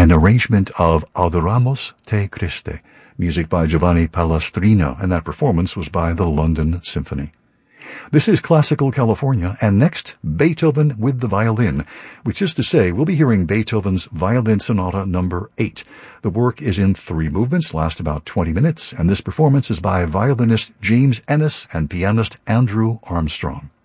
an arrangement of Adoramos te Christe, music by Giovanni Palestrina, and that performance was by the London Symphony. This is Classical California, and next, Beethoven with the violin, which is to say we'll be hearing Beethoven's Violin Sonata No. 8. The work is in 3 movements, last about 20 minutes, and this performance is by violinist James Ennis and pianist Andrew Armstrong.